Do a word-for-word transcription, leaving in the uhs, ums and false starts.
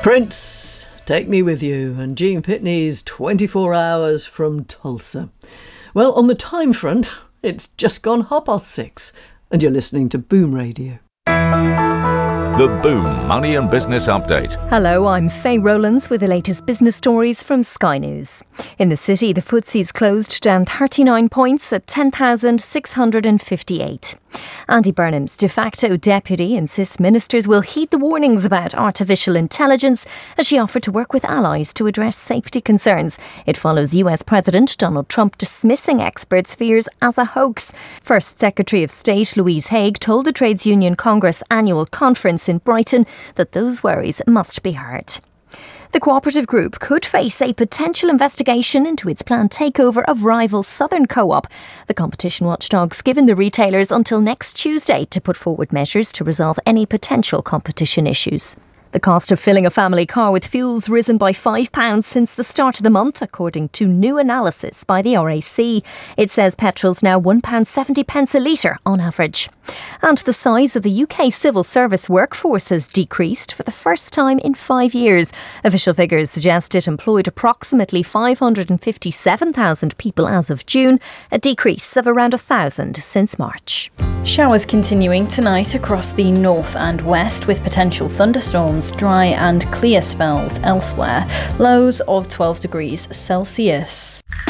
Prince, Take Me With You, and Gene Pitney's twenty-four hours from Tulsa. Well, on the time front, it's just gone half past six, and you're listening to Boom Radio. The Boom Money and Business Update. Hello, I'm Faye Rowlands with the latest business stories from Sky News. In the city, the F T S E's closed down thirty-nine points at ten thousand six hundred fifty-eight. Andy Burnham's de facto deputy insists ministers will heed the warnings about artificial intelligence as she offered to work with allies to address safety concerns. It follows U S President Donald Trump dismissing experts' fears as a hoax. First Secretary of State Louise Haig told the Trades Union Congress annual conference in Brighton that those worries must be heard. The cooperative group could face a potential investigation into its planned takeover of rival Southern Co-op. The competition watchdog's given the retailers until next Tuesday to put forward measures to resolve any potential competition issues. The cost of filling a family car with fuel's risen by five pounds since the start of the month, according to new analysis by the R A C. It says petrol's now one pound seventy a litre on average. And the size of the U K civil service workforce has decreased for the first time in five years. Official figures suggest it employed approximately five hundred fifty-seven thousand people as of June, a decrease of around one thousand since March. Showers continuing tonight across the north and west with potential thunderstorms, dry and clear spells elsewhere. Lows of twelve degrees Celsius.